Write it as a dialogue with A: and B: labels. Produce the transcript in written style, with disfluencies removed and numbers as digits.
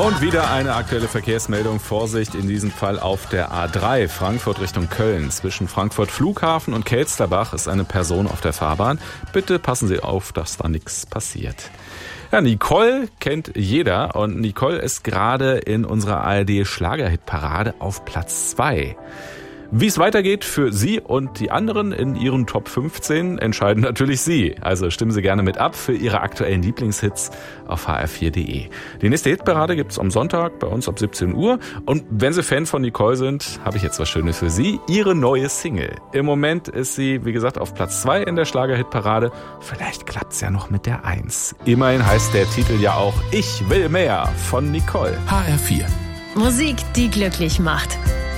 A: Und wieder eine aktuelle Verkehrsmeldung. Vorsicht in diesem Fall auf der A3 Frankfurt Richtung Köln. Zwischen Frankfurt Flughafen und Kelsterbach ist eine Person auf der Fahrbahn. Bitte passen Sie auf, dass da nichts passiert. Ja, Nicole kennt jeder und Nicole ist gerade in unserer ARD-Schlagerhitparade auf Platz 2. Wie es weitergeht für Sie und die anderen in Ihren Top 15, entscheiden natürlich Sie. Also stimmen Sie gerne mit ab für Ihre aktuellen Lieblingshits auf hr4.de. Die nächste Hitparade gibt's am Sonntag bei uns ab 17 Uhr. Und wenn Sie Fan von Nicole sind, habe ich jetzt was Schönes für Sie. Ihre neue Single. Im Moment ist sie, wie gesagt, auf Platz 2 in der Schlagerhitparade. Vielleicht klappt's ja noch mit der 1. Immerhin heißt der Titel ja auch Ich will mehr von Nicole.
B: HR4.
C: Musik, die glücklich macht.